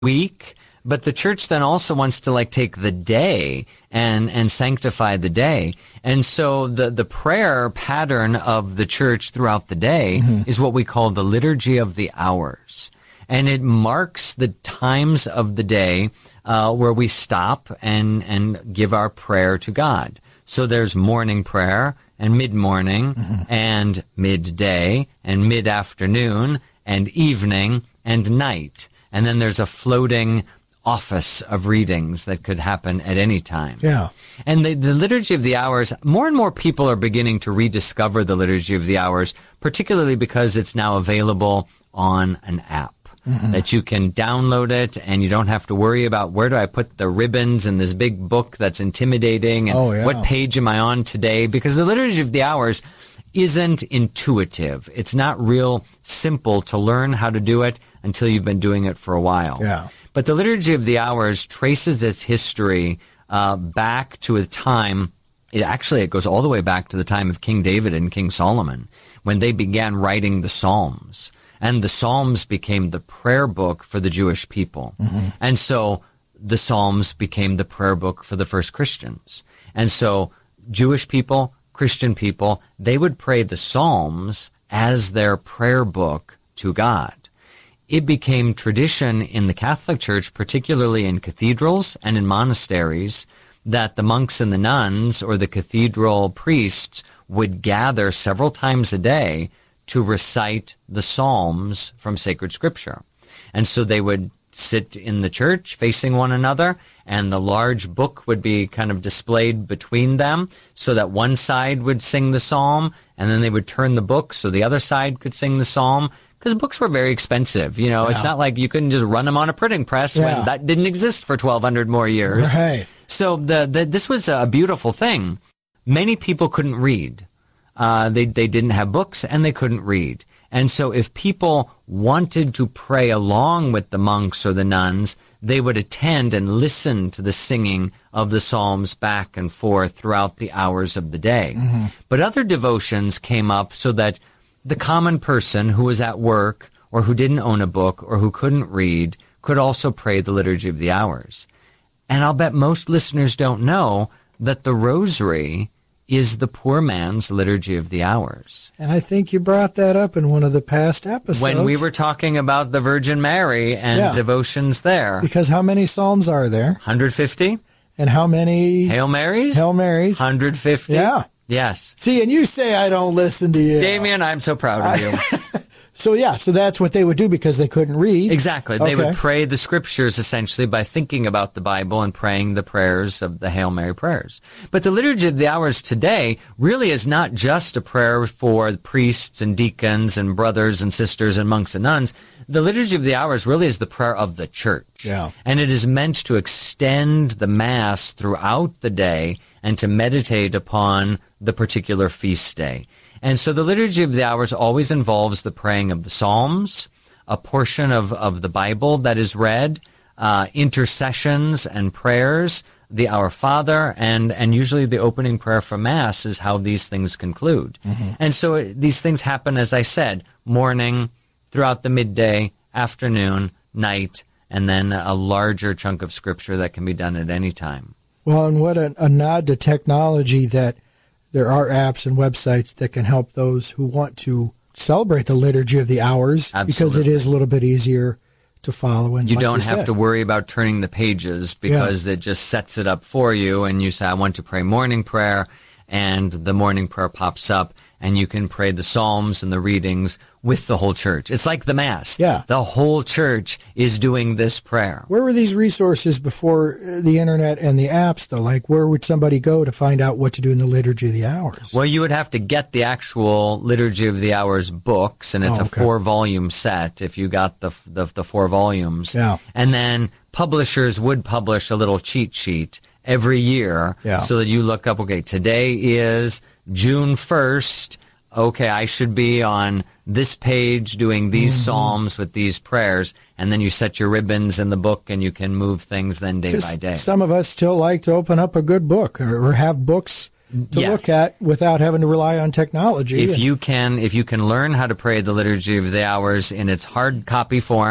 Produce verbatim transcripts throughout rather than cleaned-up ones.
week, but the church then also wants to like take the day and and sanctify the day. And so the the prayer pattern of the church throughout the day mm-hmm. is what we call the liturgy of the hours. And it marks the times of the day uh, where we stop and and give our prayer to God. So there's morning prayer and mid-morning mm-hmm. and midday and mid-afternoon and evening and night. And then there's a floating office of readings that could happen at any time. Yeah. And the, the Liturgy of the Hours, more and more people are beginning to rediscover the Liturgy of the Hours, particularly because it's now available on an app. Mm-hmm. That you can download it and you don't have to worry about where do I put the ribbons in this big book that's intimidating and oh, yeah. what page am I on today? Because the Liturgy of the Hours isn't intuitive. It's not real simple to learn how to do it until you've been doing it for a while. Yeah. But the Liturgy of the Hours traces its history uh, back to a time, it actually it goes all the way back to the time of King David and King Solomon, when they began writing the Psalms. And the Psalms became the prayer book for the Jewish people. Mm-hmm. And so the Psalms became the prayer book for the first Christians. And so Jewish people, Christian people, they would pray the Psalms as their prayer book to God. It became tradition in the Catholic Church, particularly in cathedrals and in monasteries, that the monks and the nuns or the cathedral priests would gather several times a day to recite the Psalms from sacred scripture. And so they would sit in the church facing one another, and the large book would be kind of displayed between them so that one side would sing the psalm, and then they would turn the book so the other side could sing the psalm, because books were very expensive. You know, yeah. It's not like you couldn't just run them on a printing press yeah. when that didn't exist for twelve hundred more years. Right. So the, the this was a beautiful thing. Many people couldn't read. Uh, they they didn't have books and they couldn't read. And so if people wanted to pray along with the monks or the nuns, they would attend and listen to the singing of the psalms back and forth throughout the hours of the day. Mm-hmm. But other devotions came up so that the common person who was at work or who didn't own a book or who couldn't read could also pray the Liturgy of the Hours. And I'll bet most listeners don't know that the Rosary is the poor man's Liturgy of the Hours. And I think you brought that up in one of the past episodes. When we were talking about the Virgin Mary and yeah. devotions there. Because how many psalms are there? one hundred fifty. And how many? Hail Marys? Hail Marys. one hundred fifty. Yeah. Yes. See, and you say I don't listen to you. Damien, I'm so proud of you. So, yeah, so that's what they would do because they couldn't read. Exactly. They okay. would pray the scriptures essentially by thinking about the Bible and praying the prayers of the Hail Mary prayers. But the Liturgy of the Hours today really is not just a prayer for priests and deacons and brothers and sisters and monks and nuns. The Liturgy of the Hours really is the prayer of the church. Yeah. And it is meant to extend the Mass throughout the day and to meditate upon the particular feast day. And so the Liturgy of the Hours always involves the praying of the Psalms, a portion of, of the Bible that is read, uh, intercessions and prayers, the Our Father, and, and usually the opening prayer for Mass is how these things conclude. Mm-hmm. And so it, these things happen, as I said, morning, throughout the midday, afternoon, night, and then a larger chunk of Scripture that can be done at any time. Well, and what a, a nod to technology that there are apps and websites that can help those who want to celebrate the Liturgy of the Hours. Absolutely. Because it is a little bit easier to follow. And you like don't you have said. to worry about turning the pages because yeah. it just sets it up for you. And you say, I want to pray morning prayer, and the morning prayer pops up, and you can pray the Psalms and the readings with the whole church. It's like the Mass. Yeah. The whole church is doing this prayer. Where were these resources before the internet and the apps, though? Like, where would somebody go to find out what to do in the Liturgy of the Hours? Well, you would have to get the actual Liturgy of the Hours books, and it's oh, a okay. four-volume set if you got the, the, the four volumes. Yeah. And then publishers would publish a little cheat sheet every year yeah. so that you look up, okay, today is June first. Okay, I should be on this page doing these mm-hmm. psalms with these prayers, and then you set your ribbons in the book and you can move things then day by day. Some of us still like to open up a good book or, or have books to yes. look at without having to rely on technology. If you can, if you can learn how to pray the Liturgy of the Hours in its hard copy form,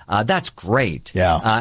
Uh, that's great. Yeah. Uh,